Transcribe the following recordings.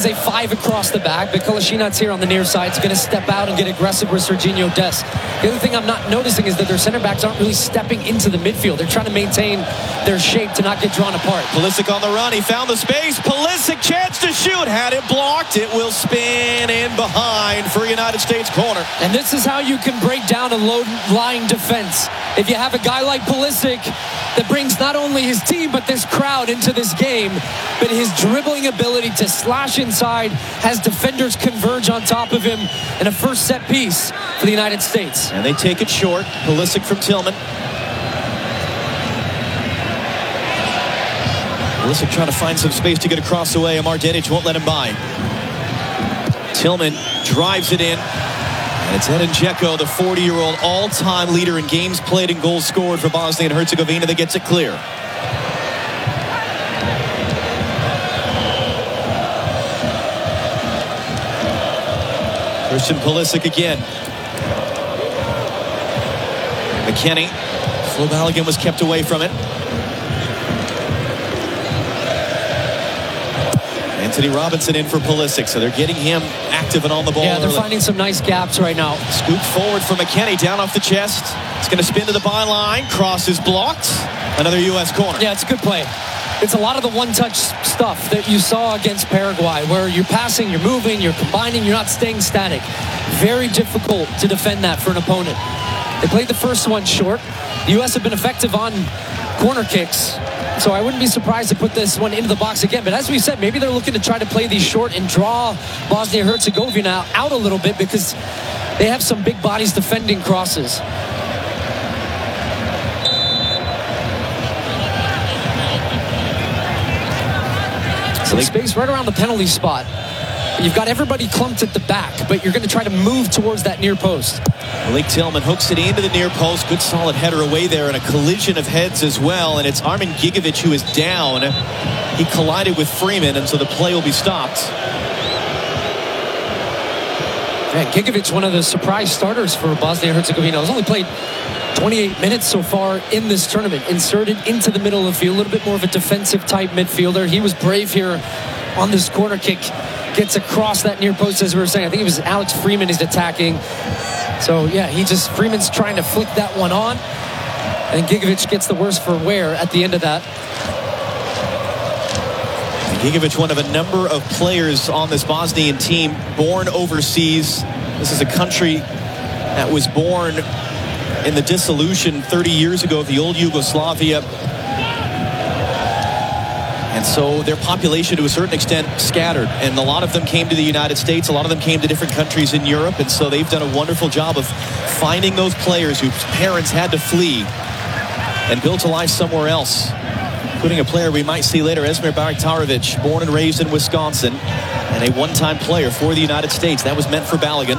runs a 5 across the back, but Kolasinac here on the near side is going to step out and get aggressive with Serginho Dest. The other thing I'm not noticing is that their center backs aren't really stepping into the midfield. They're trying to maintain their shape to not get drawn apart. Pulisic on the run. He found the space. Pulisic, chance to shoot. Had it blocked. It will spin in behind for United States corner. And this is how you can break down a low-lying defense. If you have a guy like Pulisic that brings not only his team but this crowd into this game, but his dribbling ability to slash inside has defenders converge on top of him, and a first set piece for the United States. And they take it short. Pulisic from Tillman. Pulisic trying to find some space to get across the way. Amar Dedic won't let him by. Tillman drives it in. And it's Edin Dzeko, the 40-year-old all-time leader in games played and goals scored for Bosnia and Herzegovina, that gets it clear. Christian Pulisic again. McKennie. Flo Balogun was kept away from it. Anthony Robinson in for Pulisic, so they're getting him active and on the ball. Yeah, they're finding some nice gaps right now. Scoop forward for McKennie, down off the chest. It's going to spin to the byline. Cross is blocked. Another U.S. corner. Yeah, it's a good play. It's a lot of the one-touch stuff that you saw against Paraguay, where you're passing, you're moving, you're combining, you're not staying static. Very difficult to defend that for an opponent. They played the first one short. The U.S. have been effective on corner kicks, so I wouldn't be surprised to put this one into the box again. But as we said, maybe they're looking to try to play these short and draw Bosnia-Herzegovina out a little bit, because they have some big bodies defending crosses. Some space right around the penalty spot. You've got everybody clumped at the back, but you're going to try to move towards that near post. Blake Tillman hooks it into the near post. Good solid header away there, and a collision of heads as well. And it's Armin Gigovic who is down. He collided with Freeman, and so the play will be stopped. Yeah, Gigovic, one of the surprise starters for Bosnia-Herzegovina. He's only played 28 minutes so far in this tournament. Inserted into the middle of the field, a little bit more of a defensive type midfielder. He was brave here on this corner kick. Gets across that near post, as we were saying. I think it was Alex Freeman he's attacking. So, yeah, Freeman's trying to flick that one on. And Gigovic gets the worse for wear at the end of that. Gigovic, one of a number of players on this Bosnian team, born overseas. This is a country that was born in the dissolution 30 years ago of the old Yugoslavia. And so their population, to a certain extent, scattered. And a lot of them came to the United States. A lot of them came to different countries in Europe. And so they've done a wonderful job of finding those players whose parents had to flee and built a life somewhere else. Including a player we might see later, Esmir Baraktarovic, born and raised in Wisconsin, and a one-time player for the United States. That was meant for Balogun.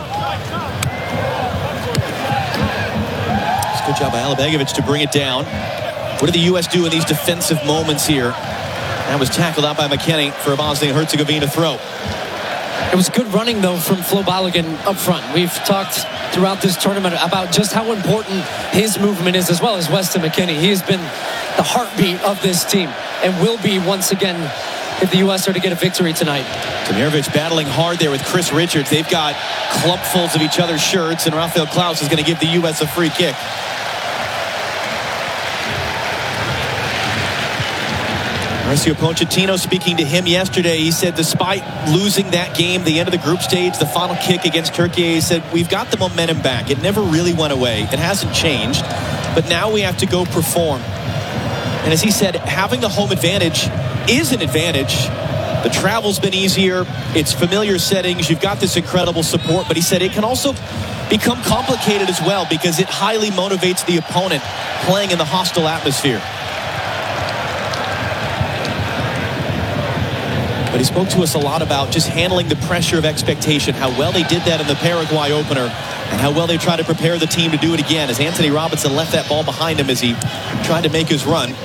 It's a good job by Alibegovic to bring it down. What did the U.S. do in these defensive moments here? That was tackled out by McKennie for a Bosnia-Herzegovina throw. It was good running, though, from Flo Balogun up front. We've talked throughout this tournament about just how important his movement is, as well as Weston McKennie. He has been the heartbeat of this team and will be once again if the U.S. are to get a victory tonight. Tamirovic battling hard there with Chris Richards. They've got clumpfuls of each other's shirts, and Rafael Klaus is going to give the U.S. a free kick. Mauricio Pochettino speaking to him yesterday. He said despite losing that game, the end of the group stage, the final kick against Turkey, he said we've got the momentum back. It never really went away. It hasn't changed. But now we have to go perform. And as he said, having the home advantage is an advantage. The travel's been easier. It's familiar settings. You've got this incredible support. But he said it can also become complicated as well because it highly motivates the opponent playing in the hostile atmosphere. But he spoke to us a lot about just handling the pressure of expectation, how well they did that in the Paraguay opener, and how well they tried to prepare the team to do it again as Anthony Robinson left that ball behind him as he tried to make his run.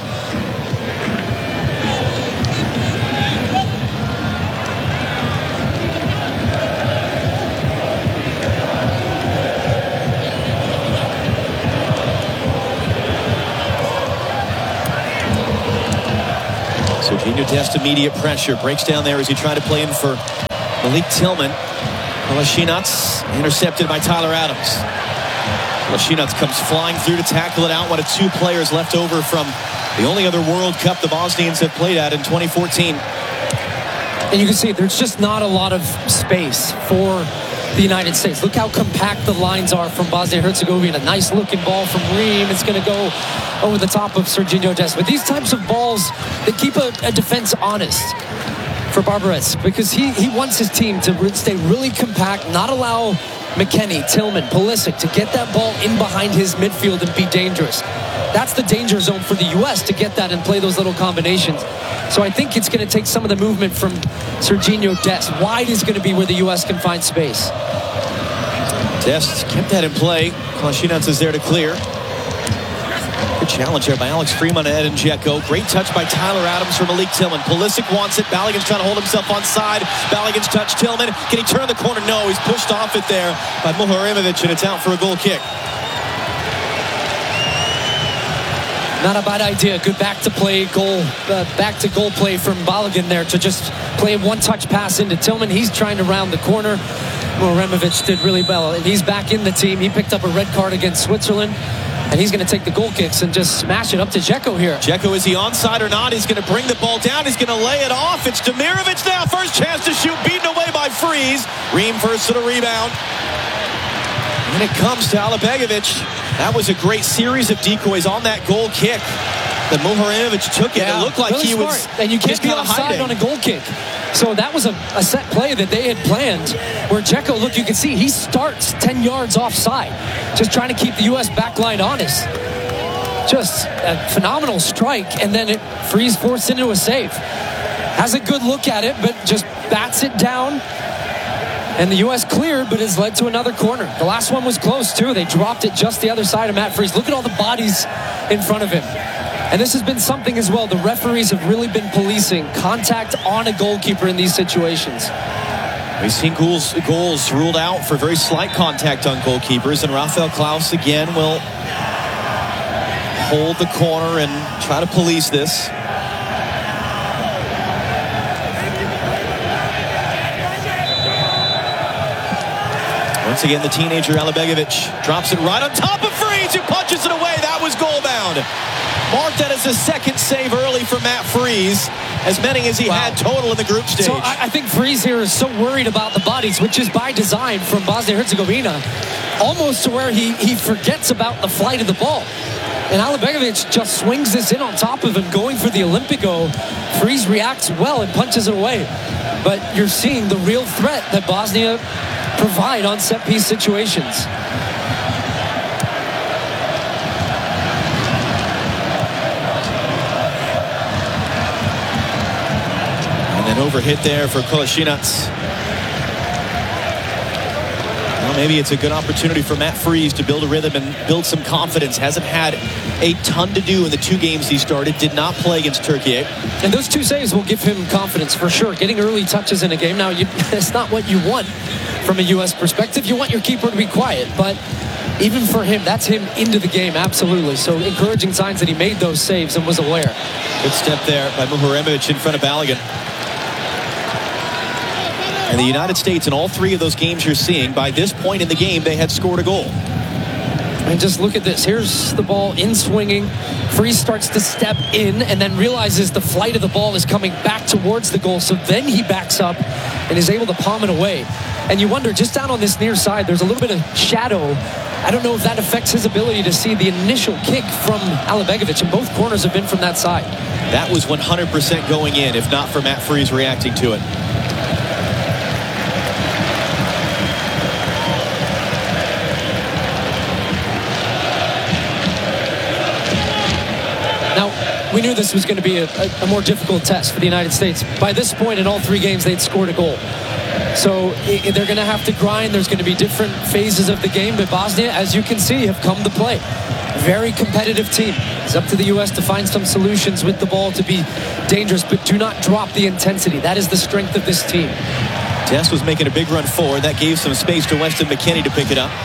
Serginho Dest, immediate pressure, breaks down there as he tried to play in for Malik Tillman. Kolasinac intercepted by Tyler Adams. Kolasinac comes flying through to tackle it out. One of two players left over from the only other World Cup the Bosnians have played at in 2014. And you can see there's just not a lot of space for the United States. Look how compact the lines are from Bosnia-Herzegovina. Nice looking ball from Ream. It's going to go over the top of Sergiño Dest. But these types of balls, they keep a defense honest for Barbarez, because he wants his team to stay really compact, not allow McKennie, Tillman, Pulisic to get that ball in behind his midfield and be dangerous. That's the danger zone for the U.S. to get that and play those little combinations. So I think it's going to take some of the movement from Sergiño Dest. Wide is going to be where the U.S. can find space. Dest kept that in play. Kolasinac is there to clear. Good challenge there by Alex Freeman and Edin Dzeko. Great touch by Tyler Adams for Malik Tillman. Pulisic wants it. Balogun's trying to hold himself on side. Balogun's touch Tillman. Can he turn the corner? No, he's pushed off it there by Muharimovic, and it's out for a goal kick. Not a bad idea. Good back to goal play from Balogun there to just play a one-touch pass into Tillman. He's trying to round the corner. Muharimovic did really well, and he's back in the team. He picked up a red card against Switzerland, and he's going to take the goal kicks and just smash it up to Dzeko here. Dzeko, is he onside or not? He's going to bring the ball down. He's going to lay it off. It's Demirovic now. First chance to shoot, beaten away by Freeze. Ream first to the rebound. And it comes to Alibegovic. That was a great series of decoys on that goal kick. That Muharimovic took it. Yeah, it looked like really he smart. was. And you can't be offside on a goal kick. So that was a set play that they had planned, where Dzeko, look, you can see he starts 10 yards offside, just trying to keep the U.S. backline honest. Just a phenomenal strike, and then Freeze forced into a save. Has a good look at it, but just bats it down. And the U.S. cleared, but has led to another corner. The last one was close, too. They dropped it just the other side of Matt Freeze. Look at all the bodies in front of him. And this has been something as well. The referees have really been policing contact on a goalkeeper in these situations. We've seen goals ruled out for very slight contact on goalkeepers, and Rafael Klaus again will hold the corner and try to police this. Once again, the teenager Alibegovic drops it right on top of Freeze, who punches it away. That was goal bound. Marked that as a second save early for Matt Freeze, as many as he had total in the group stage. So I think Freeze here is so worried about the bodies, which is by design from Bosnia-Herzegovina, almost to where he forgets about the flight of the ball. And Alibegovic just swings this in on top of him, going for the Olympico. Freeze reacts well and punches it away. But you're seeing the real threat that Bosnia provide on set-piece situations. Overhit there for Kolasinac. Well, maybe it's a good opportunity for Matt Freeze to build a rhythm and build some confidence. Hasn't had a ton to do in the two games he started. Did not play against Turkey. And those two saves will give him confidence for sure. Getting early touches in a game. Now, it's not what you want from a U.S. perspective. You want your keeper to be quiet, but even for him, that's him into the game, absolutely. So encouraging signs that he made those saves and was aware. Good step there by Muharimovic in front of Balogun. And the United States, in all three of those games you're seeing, by this point in the game, they had scored a goal. And just look at this. Here's the ball in swinging. Freeze starts to step in and then realizes the flight of the ball is coming back towards the goal. So then he backs up and is able to palm it away. And you wonder, just down on this near side, there's a little bit of shadow. I don't know if that affects his ability to see the initial kick from Alibegovic. And both corners have been from that side. That was 100% going in, if not for Matt Freeze reacting to it. We knew this was going to be a more difficult test for the United States. By this point in all three games, they'd scored a goal. So they're going to have to grind. There's going to be different phases of the game. But Bosnia, as you can see, have come to play. Very competitive team. It's up to the U.S. to find some solutions with the ball to be dangerous, but do not drop the intensity. That is the strength of this team. Dest was making a big run forward. That gave some space to Weston McKennie to pick it up.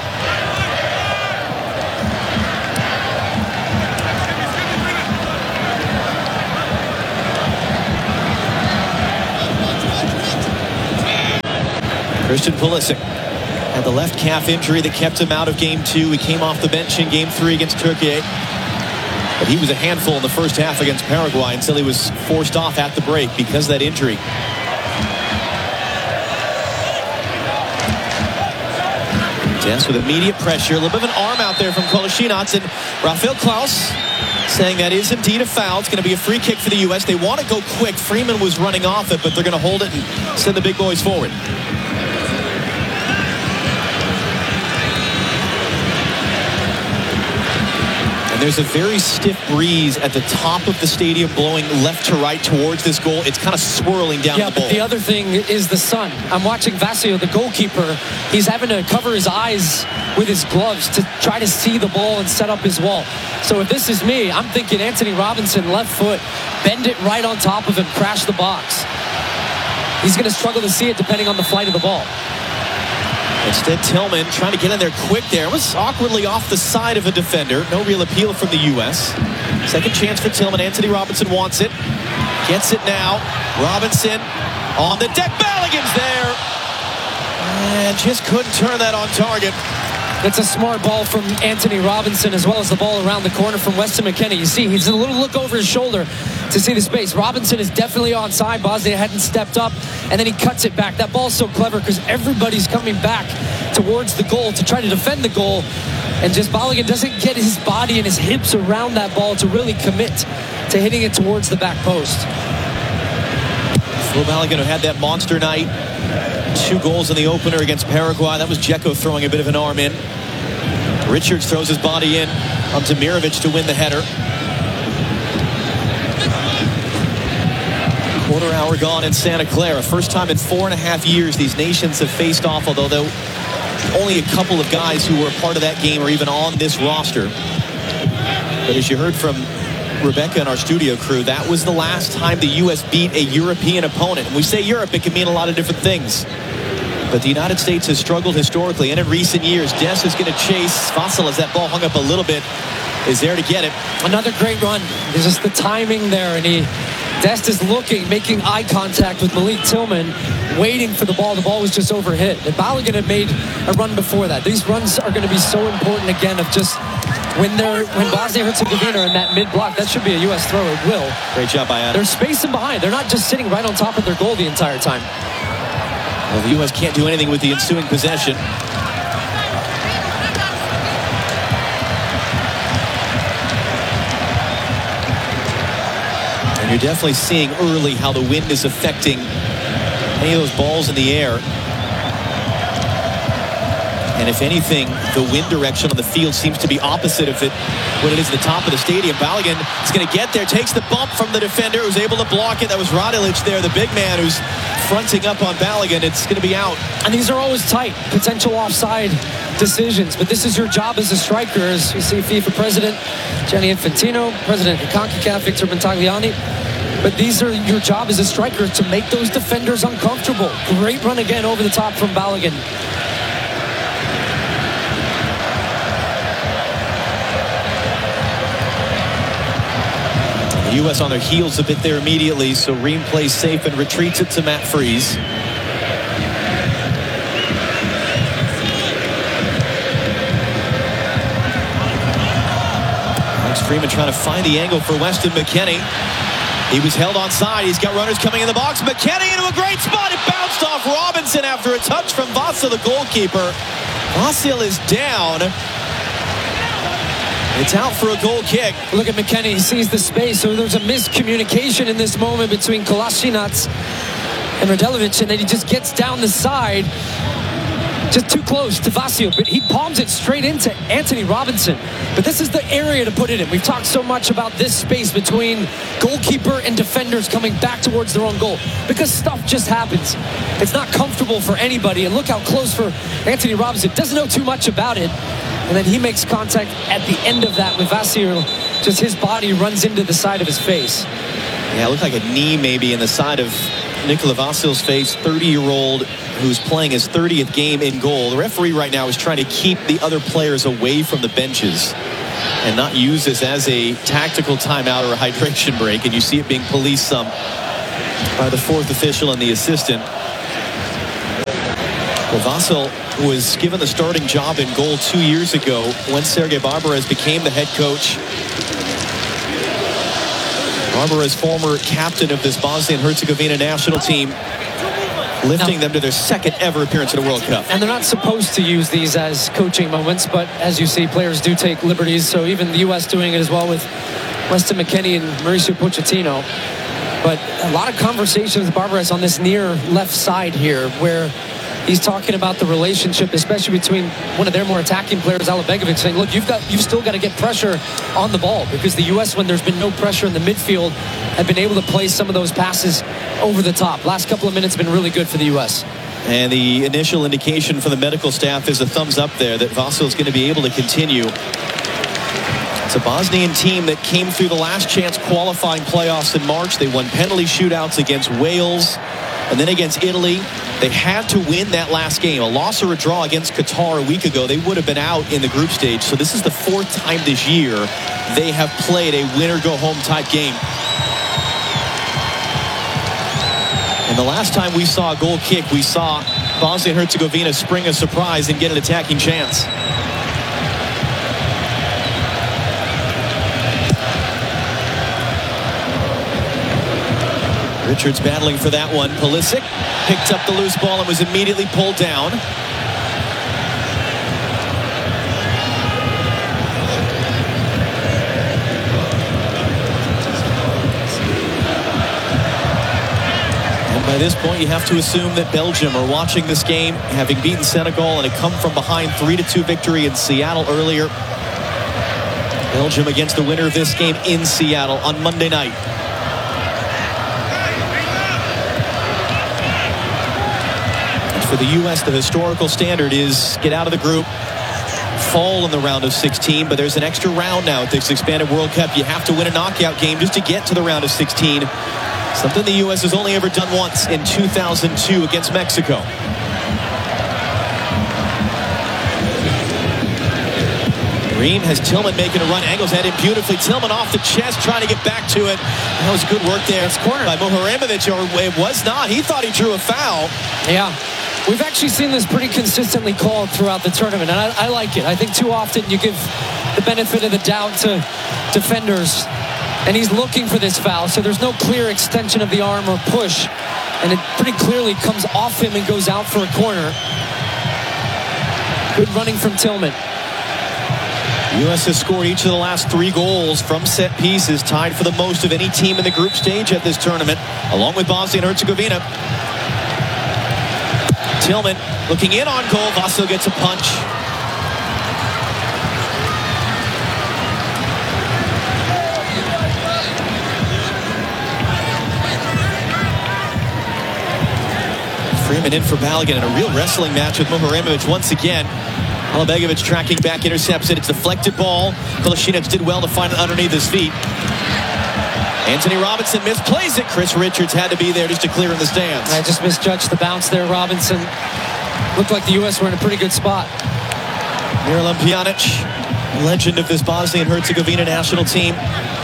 Christian Pulisic had the left calf injury that kept him out of game 2. He came off the bench in game 3 against Turkey. But he was a handful in the first half against Paraguay until he was forced off at the break because of that injury. Dest with immediate pressure. A little bit of an arm out there from Kolasinac. And Rafael Klaus saying that is indeed a foul. It's going to be a free kick for the U.S. They want to go quick. Freeman was running off it, but they're going to hold it and send the big boys forward. And there's a very stiff breeze at the top of the stadium blowing left to right towards this goal. It's kind of swirling down the bowl. But the other thing is the sun. I'm watching Vassio, the goalkeeper. He's having to cover his eyes with his gloves to try to see the ball and set up his wall. So if this is me, I'm thinking Anthony Robinson, left foot, bend it right on top of him, crash the box. He's going to struggle to see it depending on the flight of the ball. Instead, Tillman trying to get in there quick there. Was awkwardly off the side of a defender. No real appeal from the U.S. Second chance for Tillman. Anthony Robinson wants it. Gets it now. Robinson on the deck. Balogun's there. And just couldn't turn that on target. It's a smart ball from Anthony Robinson, as well as the ball around the corner from Weston McKennie. You see, he's a little look over his shoulder to see the space. Robinson is definitely onside. Bosnia hadn't stepped up, and then he cuts it back. That ball's so clever because everybody's coming back towards the goal to try to defend the goal, and just Balogun doesn't get his body and his hips around that ball to really commit to hitting it towards the back post. Phil Balogun, who had that monster night. 2 goals in the opener against Paraguay. That was Dzeko throwing a bit of an arm in. Richards throws his body in onto Mirovic to win the header. Quarter hour gone in Santa Clara. First time in 4.5 years these nations have faced off, although only a couple of guys who were part of that game are even on this roster. But as you heard from Rebecca and our studio crew, that was the last time the U.S. beat a European opponent. And we say Europe, it can mean a lot of different things. But the United States has struggled historically, and in recent years, Dest is going to chase Vassal as that ball hung up a little bit, is there to get it. Another great run. There's just the timing there, and Dest is looking, making eye contact with Malik Tillman, waiting for the ball. The ball was just overhit. And Balogun had made a run before that. These runs are going to be so important again of just when Bosnia-Herzegovina are in that mid-block. That should be a U.S. throw. It will. Great job by Adam. They're spacing behind. They're not just sitting right on top of their goal the entire time. Well, the U.S. can't do anything with the ensuing possession. And you're definitely seeing early how the wind is affecting any of those balls in the air. And if anything, the wind direction on the field seems to be opposite of it when it is at the top of the stadium. Balogun is going to get there, takes the bump from the defender, who's able to block it. That was Radilic there, the big man who's fronting up on Balogun. It's going to be out. And these are always tight, potential offside decisions. But this is your job as a striker, as we see FIFA President Gianni Infantino, President of CONCACAF Victor Montagliani. But these are your job as a striker, to make those defenders uncomfortable. Great run again over the top from Balogun. The U.S. on their heels a bit there immediately, so Ream plays safe and retreats it to Matt Freese. Alex Freeman trying to find the angle for Weston McKennie. He was held onside. He's got runners coming in the box. McKennie into a great spot. It bounced off Robinson after a touch from Vassal, the goalkeeper. Vassal is down. It's out for a goal kick. Look at McKennie. He sees the space. So there's a miscommunication in this moment between Kolasinac and Radilic, and then he just gets down the side, just too close to Vassio, but he palms it straight into Anthony Robinson. But this is the area to put it in. We've talked so much about this space between goalkeeper and defenders coming back towards their own goal, because stuff just happens. It's not comfortable for anybody, and look how close for Anthony Robinson. Doesn't know too much about it. And then he makes contact at the end of that with Vassio. Just his body runs into the side of his face. Yeah, it looked like a knee maybe in the side of Nikola Vassil's face. 30-year-old who's playing his 30th game in goal. The referee right now is trying to keep the other players away from the benches and not use this as a tactical timeout or a hydration break. And you see it being policed some by the fourth official and the assistant. Vasil was given the starting job in goal 2 years ago when Sergei Barbares became the head coach. Barbares, former captain of this Bosnia and Herzegovina national team, lifting them to their second ever appearance at a World Cup. And they're not supposed to use these as coaching moments, but as you see, players do take liberties. So even the U.S. doing it as well with Weston McKennie and Mauricio Pochettino. But a lot of conversations with Barbares on this near left side here, where he's talking about the relationship, especially between one of their more attacking players, Alabegovic, saying, look, you've still got to get pressure on the ball, because the U.S., when there's been no pressure in the midfield, have been able to play some of those passes over the top. Last couple of minutes have been really good for the U.S. And the initial indication from the medical staff is a thumbs up there that Vasil is going to be able to continue. It's a Bosnian team that came through the last chance qualifying playoffs in March. They won penalty shootouts against Wales and then against Italy. They had to win that last game. A loss or a draw against Qatar a week ago, they would have been out in the group stage. So this is the fourth time this year they have played a win-or-go-home type game. And the last time we saw a goal kick, we saw Bosnia and Herzegovina spring a surprise and get an attacking chance. Richards battling for that one. Pulisic picked up the loose ball and was immediately pulled down. And by this point, you have to assume that Belgium are watching this game, having beaten Senegal and a come-from-behind 3-2 victory in Seattle earlier. Belgium against the winner of this game in Seattle on Monday night. For the U.S., the historical standard is get out of the group, fall in the round of 16, but there's an extra round now at this expanded World Cup. You have to win a knockout game just to get to the round of 16, something the U.S. has only ever done once in 2002 against Mexico. Green has Tillman making a run, angles at him beautifully. Tillman off the chest, trying to get back to it. That was good work there. It's cornered by Muharemovic, or it was not. He thought he drew a foul. Yeah. We've actually seen this pretty consistently called throughout the tournament, and I like it. I think too often you give the benefit of the doubt to defenders, and he's looking for this foul, so there's no clear extension of the arm or push, and it pretty clearly comes off him and goes out for a corner. Good running from Tillman. The U.S. has scored each of the last 3 goals from set pieces, tied for the most of any team in the group stage at this tournament, along with Bosnia and Herzegovina. Tillman looking in on goal. Vasil gets a punch. Freeman in for Balogun in a real wrestling match with Muharemovic once again. Alabegovic tracking back, intercepts it. It's a deflected ball. Kolasinac did well to find it underneath his feet. Anthony Robinson misplays it. Chris Richards had to be there just to clear in the stands. I just misjudged the bounce there, Robinson. Looked like the U.S. were in a pretty good spot. Miralem Pjanic, legend of this Bosnia and Herzegovina national team.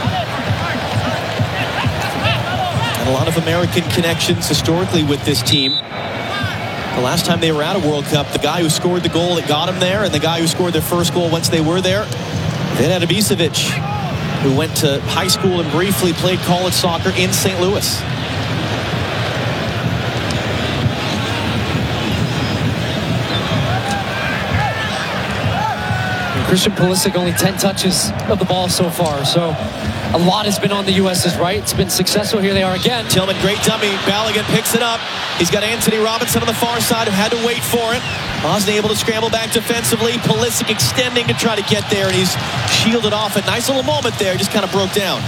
And a lot of American connections historically with this team. The last time they were at a World Cup, the guy who scored the goal that got him there and the guy who scored their first goal once they were there, Vedran Ibisevic, who went to high school and briefly played college soccer in St. Louis. And Christian Pulisic only 10 touches of the ball so far, so a lot has been on the U.S.'s right. It's been successful. Here they are again. Tillman, great dummy. Balogun picks it up. He's got Anthony Robinson on the far side who had to wait for it. Bosnia able to scramble back defensively. Pulisic extending to try to get there, and he's shielded off. A nice little moment there. Just kind of broke down.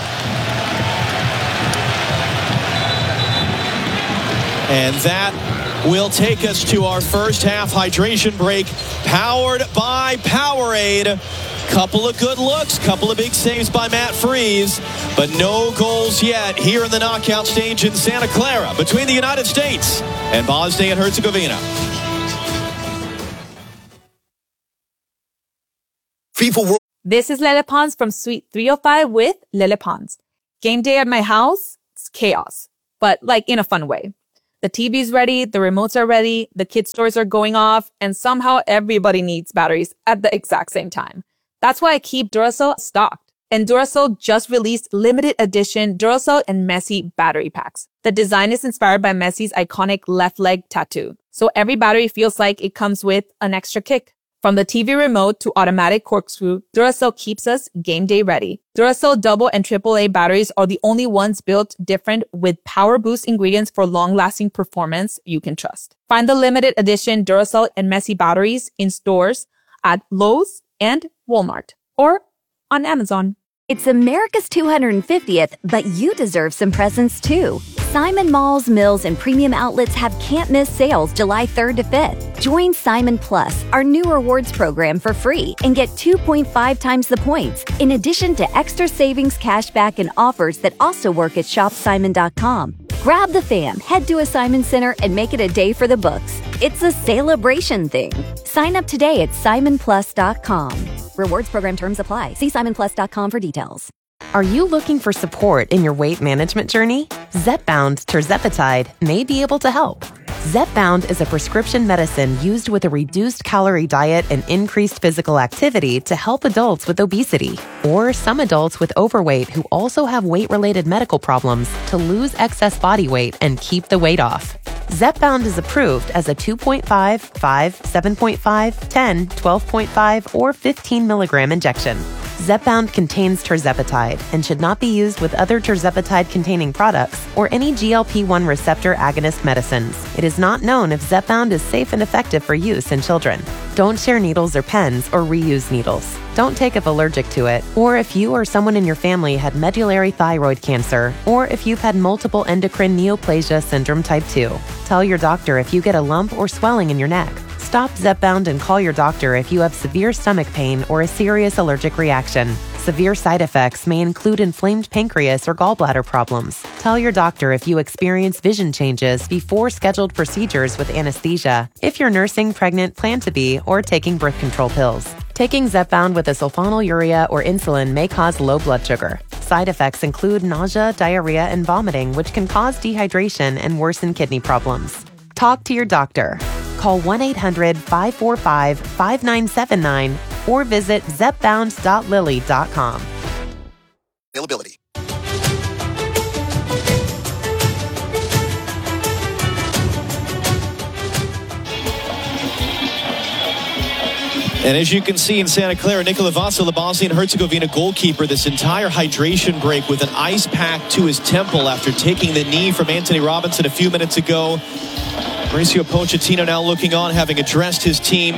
And that will take us to our first half hydration break, powered by Powerade. Couple of good looks, couple of big saves by Matt Freese, but no goals yet here in the knockout stage in Santa Clara between the United States and Bosnia and Herzegovina. This is Lele Pons from Suite 305 with Lele Pons. Game day at my house, it's chaos, but like in a fun way. The TV's ready, the remotes are ready, the kid stores are going off, and somehow everybody needs batteries at the exact same time. That's why I keep Duracell stocked. And Duracell just released limited edition Duracell and Messi battery packs. The design is inspired by Messi's iconic left leg tattoo. So every battery feels like it comes with an extra kick. From the TV remote to automatic corkscrew, Duracell keeps us game day ready. Duracell double and AAA batteries are the only ones built different with power boost ingredients for long-lasting performance you can trust. Find the limited edition Duracell and Messi batteries in stores at Lowe's and Walmart or on Amazon. It's America's 250th, but you deserve some presents too. Simon Malls, Mills, and premium outlets have can't-miss sales July 3rd to 5th. Join Simon Plus, our new rewards program, for free and get 2.5 times the points, in addition to extra savings, cashback, and offers that also work at shopsimon.com. Grab the fam, head to a Simon Center, and make it a day for the books. It's a celebration thing. Sign up today at simonplus.com. Rewards program terms apply. See simonplus.com for details. Are you looking for support in your weight management journey? Zepbound tirzepatide may be able to help. Zepbound is a prescription medicine used with a reduced calorie diet and increased physical activity to help adults with obesity, or some adults with overweight who also have weight-related medical problems to lose excess body weight and keep the weight off. Zepbound is approved as a 2.5, 5, 7.5, 10, 12.5, or 15 milligram injection. Zepbound contains tirzepatide and should not be used with other tirzepatide-containing products or any GLP-1 receptor agonist medicines. It is not known if Zepbound is safe and effective for use in children. Don't share needles or pens or reuse needles. Don't take if allergic to it, or if you or someone in your family had medullary thyroid cancer, or if you've had multiple endocrine neoplasia syndrome type 2. Tell your doctor if you get a lump or swelling in your neck. Stop Zepbound and call your doctor if you have severe stomach pain or a serious allergic reaction. Severe side effects may include inflamed pancreas or gallbladder problems. Tell your doctor if you experience vision changes before scheduled procedures with anesthesia, if you're nursing, pregnant, plan to be, or taking birth control pills. Taking Zepbound with a sulfonylurea or insulin may cause low blood sugar. Side effects include nausea, diarrhea, and vomiting, which can cause dehydration and worsen kidney problems. Talk to your doctor. Call 1-800-545-5979 or visit zepbound.lilly.com. Availability. And as you can see in Santa Clara, Nikola Vasa, the Bosnia and Herzegovina goalkeeper, this entire hydration break with an ice pack to his temple after taking the knee from Anthony Robinson a few minutes ago. Mauricio Pochettino now looking on, having addressed his team.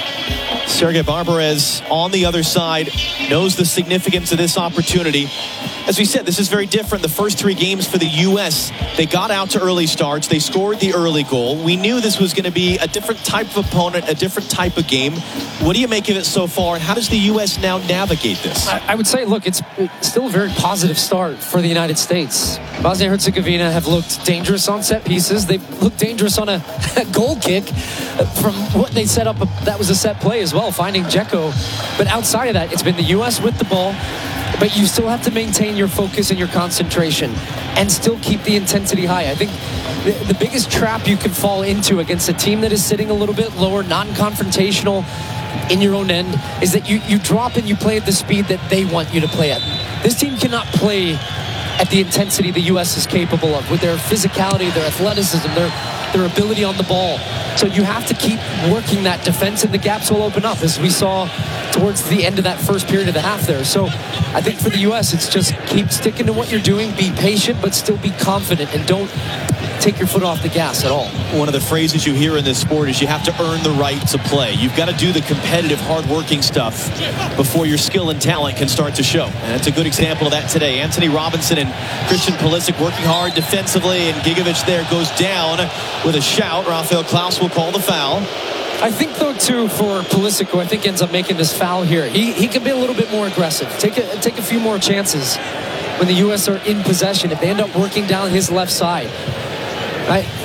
Sergei Barbarez on the other side knows the significance of this opportunity. As we said, this is very different. The first three games for the U.S., they got out to early starts. They scored the early goal. We knew this was going to be a different type of opponent, a different type of game. What do you make of it so far, and how does the U.S. now navigate this? I would say, look, it's still a very positive start for the United States. Bosnia and Herzegovina have looked dangerous on set pieces. They've looked dangerous on a goal kick from what they set up. That was a set play as well, finding Dzeko. But outside of that, it's been the U.S. with the ball. But you still have to maintain your focus and your concentration and still keep the intensity high. I think the biggest trap you can fall into against a team that is sitting a little bit lower, non-confrontational in your own end, is that you drop and you play at the speed that they want you to play at. This team cannot play at the intensity the U.S. is capable of with their physicality, their athleticism, their ability on the ball. So you have to keep working that defense, and the gaps will open up, as we saw towards the end of that first period of the half there. So I think for the U.S., it's just keep sticking to what you're doing, be patient, but still be confident, and don't take your foot off the gas at all. One of the phrases you hear in this sport is you have to earn the right to play. You've got to do the competitive, hard-working stuff before your skill and talent can start to show. And it's a good example of that today. Anthony Robinson and Christian Pulisic working hard defensively, and Gigovic there goes down with a shout. Rafael Klaus will call the foul. I think, though, too, for Pulisic, who I think ends up making this foul here, he can be a little bit more aggressive. Take a few more chances when the U.S. are in possession. If they end up working down his left side,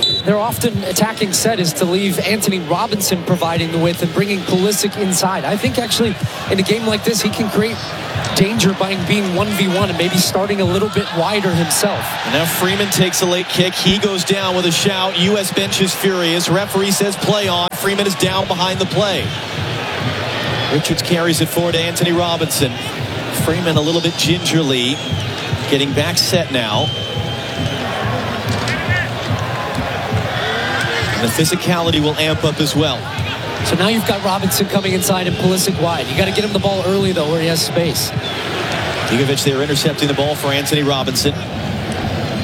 their often attacking set is to leave Anthony Robinson providing the width and bringing Pulisic inside. I think actually in a game like this, he can create danger by being 1v1 and maybe starting a little bit wider himself. And now Freeman takes a late kick. He goes down with a shout. U.S. bench is furious. Referee says play on. Freeman is down behind the play. Richards carries it forward to Anthony Robinson. Freeman a little bit gingerly getting back set now. And the physicality will amp up as well. So now you've got Robinson coming inside and Pulisic wide. You got to get him the ball early, though, where he has space. Gigovic there intercepting the ball for Anthony Robinson.